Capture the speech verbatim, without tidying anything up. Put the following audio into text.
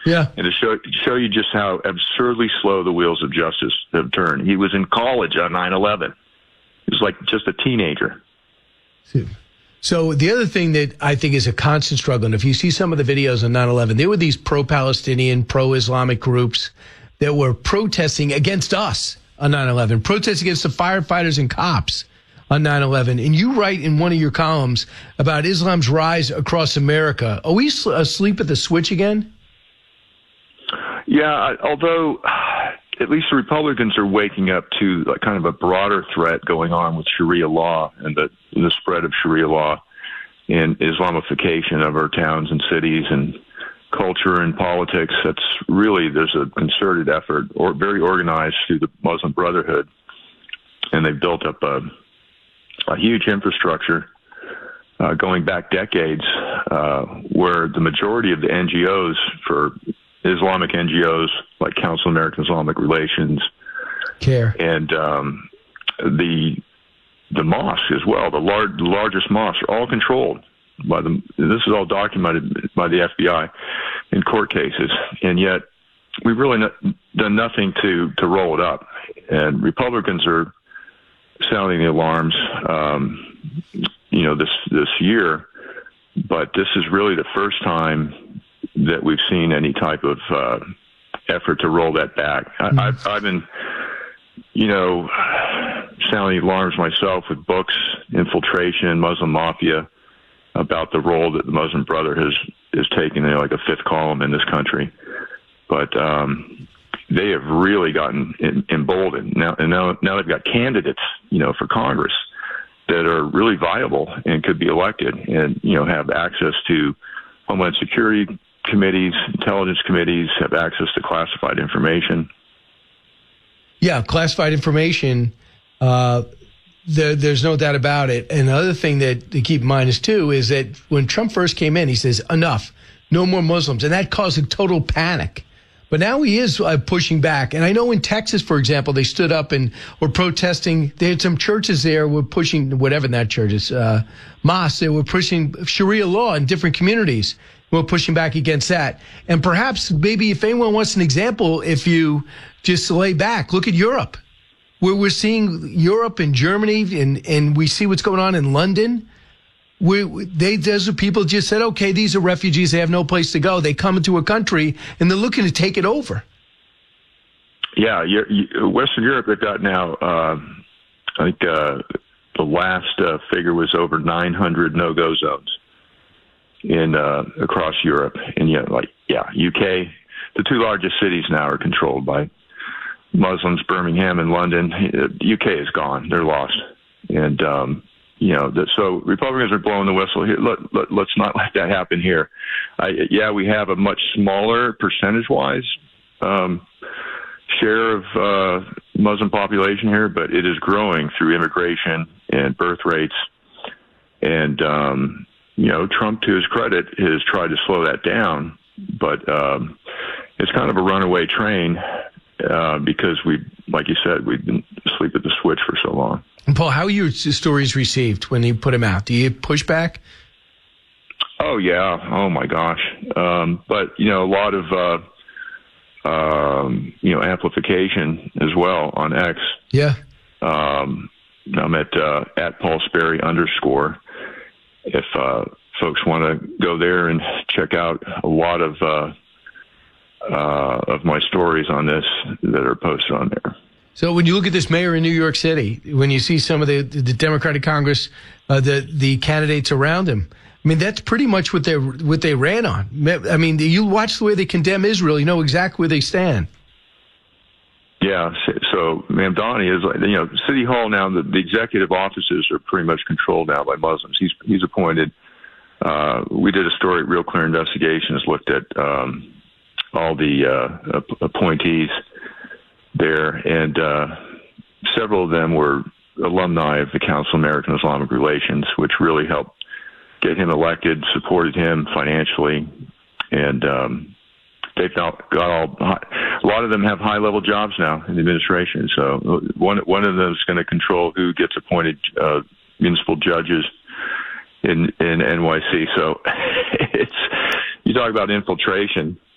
Yeah. And to show, show you just how absurdly slow the wheels of justice have turned. He was in college on nine eleven. He was like just a teenager. So the other thing that I think is a constant struggle, and if you see some of the videos on nine eleven, there were these pro-Palestinian, pro-Islamic groups that were protesting against us on nine eleven, protesting against the firefighters and cops on nine eleven. And you write in one of your columns about Islam's rise across America. Are we asleep at the switch again? Yeah, although at least the Republicans are waking up to like kind of a broader threat going on with Sharia law and the, the spread of Sharia law and Islamification of our towns and cities and culture and politics. That's really, there's a concerted effort, or very organized through the Muslim Brotherhood, and they've built up a, a huge infrastructure uh, going back decades uh, where the majority of the N G Os for Islamic N G Os like Council of American Islamic Relations, CARE, and um, the the mosques as well, the large, largest mosques, are all controlled by the. This is all documented by the F B I in court cases, and yet we've really not, done nothing to to roll it up. And Republicans are sounding the alarms, um, you know, this this year, but this is really the first time that we've seen any type of uh, effort to roll that back. I, I've, I've been, you know, sounding alarms myself with books, Infiltration, Muslim Mafia, about the role that the Muslim Brotherhood has is taking, you know, like a fifth column in this country. But um, they have really gotten in, emboldened now, and now now they've got candidates, you know, for Congress that are really viable and could be elected, and you know, have access to Homeland Security committees, intelligence committees, have access to classified information. Yeah, classified information. Uh, there, there's no doubt about it. And the other thing that to keep in mind is, too, is that when Trump first came in, he says, enough, no more Muslims. And that caused a total panic. But now he is uh, pushing back. And I know in Texas, for example, they stood up and were protesting. They had some churches there were pushing, whatever that church is, uh, mosques, they were pushing Sharia law in different communities. We're pushing back against that. And perhaps maybe if anyone wants an example, if you just lay back, look at Europe. We're, we're seeing Europe and Germany, and, and we see what's going on in London. We, they, those are people just said, okay, these are refugees. They have no place to go. They come into a country, and they're looking to take it over. Yeah, you, you, Western Europe, they've got now, uh, I think uh, the last uh, figure was over nine hundred no-go zones in uh, across Europe. And yeah, like yeah, U K, the two largest cities now are controlled by Muslims, Birmingham and London. U K is gone; they're lost. And um, you know, the, so Republicans are blowing the whistle here. Let, let, let's not let that happen here. I, yeah, we have a much smaller percentage-wise um, share of uh, Muslim population here, but it is growing through immigration and birth rates. And um, you know, Trump, to his credit, has tried to slow that down, but um, it's kind of a runaway train uh, because we, like you said, we've been asleep at the switch for so long. And Paul, how are your stories received when you put them out? Do you push back? Oh, yeah. Oh, my gosh. Um, but, you know, a lot of, uh, um, you know, amplification as well on X. Yeah. Um, I'm at, uh, at Paul Sperry underscore. If uh, folks want to go there and check out a lot of uh, uh, of my stories on this that are posted on there. So when you look at this mayor in New York City, when you see some of the, the Democratic Congress, uh, the the candidates around him, I mean, that's pretty much what they what they ran on. I mean, you watch the way they condemn Israel, you know exactly where they stand. Yeah, so Mamdani is, like, you know, City Hall now, the, the executive offices are pretty much controlled now by Muslims. He's he's appointed. Uh, we did a story at Real Clear Investigations, looked at um, all the uh, appointees there, and uh, several of them were alumni of the Council of American Islamic Relations, which really helped get him elected, supported him financially, and um, they've now got all. A lot of them have high-level jobs now in the administration. So one one of them is going to control who gets appointed uh, municipal judges in in N Y C. So it's you talk about infiltration.